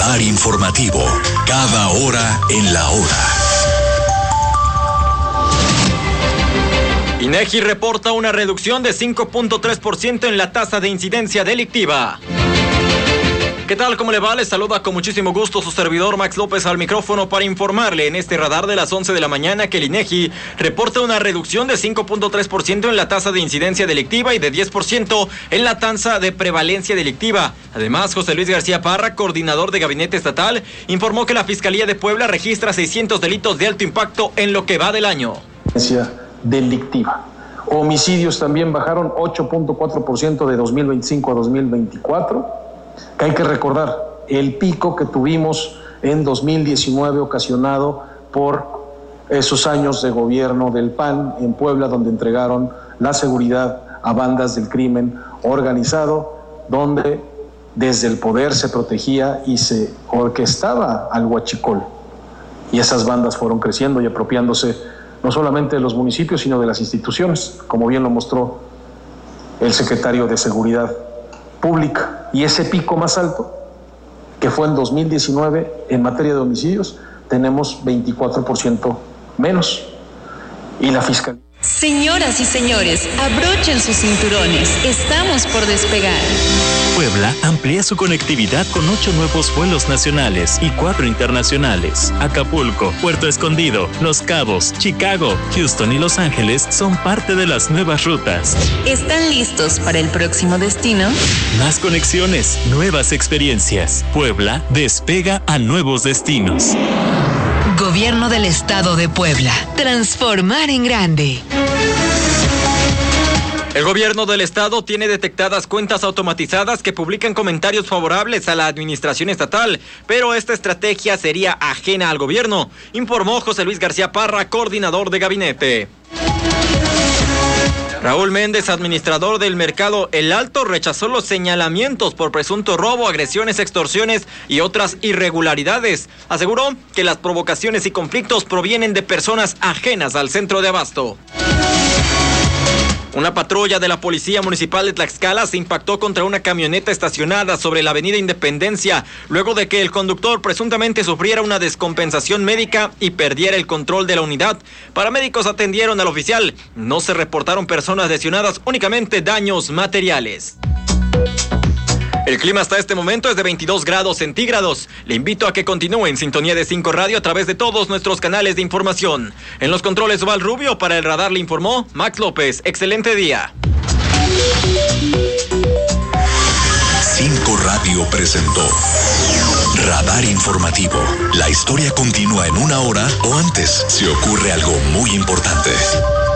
Radar informativo. Cada hora en la hora. INEGI reporta una reducción de 5.3% en la tasa de incidencia delictiva. ¿Qué tal? ¿Cómo le va? Les saluda con muchísimo gusto su servidor Max López al micrófono para informarle en este radar de las 11 de la mañana que el INEGI reporta una reducción de 5.3% en la tasa de incidencia delictiva y de 10% en la tasa de prevalencia delictiva. Además, José Luis García Parra, coordinador de Gabinete Estatal, informó que la Fiscalía de Puebla registra 600 delitos de alto impacto en lo que va del año. Delictiva. Homicidios también bajaron 8.4% de 2025 a 2024. Que hay que recordar el pico que tuvimos en 2019 ocasionado por esos años de gobierno del PAN en Puebla, donde entregaron la seguridad a bandas del crimen organizado, donde desde el poder se protegía y se orquestaba al huachicol. Y esas bandas fueron creciendo y apropiándose no solamente de los municipios, sino de las instituciones, como bien lo mostró el secretario de Seguridad Pública. Y ese pico más alto, que fue en 2019, en materia de homicidios, tenemos 24% menos. Y la Fiscalía... Señoras y señores, abrochen sus cinturones. Estamos por despegar. Puebla amplía su conectividad con 8 nuevos vuelos nacionales y 4 internacionales. Acapulco, Puerto Escondido, Los Cabos, Chicago, Houston y Los Ángeles son parte de las nuevas rutas. ¿Están listos para el próximo destino? Más conexiones, nuevas experiencias. Puebla despega a nuevos destinos. Gobierno del Estado de Puebla. Transformar en grande. El gobierno del estado tiene detectadas cuentas automatizadas que publican comentarios favorables a la administración estatal, pero esta estrategia sería ajena al gobierno, informó José Luis García Parra, coordinador de gabinete. Raúl Méndez, administrador del mercado El Alto, rechazó los señalamientos por presunto robo, agresiones, extorsiones y otras irregularidades. Aseguró que las provocaciones y conflictos provienen de personas ajenas al centro de abasto. Una patrulla de la Policía Municipal de Tlaxcala se impactó contra una camioneta estacionada sobre la avenida Independencia, luego de que el conductor presuntamente sufriera una descompensación médica y perdiera el control de la unidad. Paramédicos atendieron al oficial. No se reportaron personas lesionadas, únicamente daños materiales. El clima hasta este momento es de 22 grados centígrados. Le invito a que continúe en sintonía de 5 Radio a través de todos nuestros canales de información. En los controles Val Rubio, para el radar le informó Max López. Excelente día. 5 Radio presentó Radar informativo. La historia continúa en 1 hora o antes si ocurre algo muy importante.